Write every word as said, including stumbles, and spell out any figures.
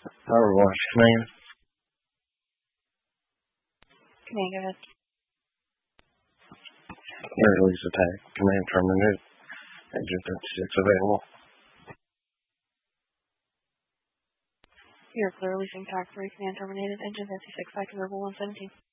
Power wash command. Command, go ahead. Air release attack. Command terminated. Engine fifty-six available. You're clear releasing T A C three. Command terminated. Engine fifty-six back to Rebel one seventeen.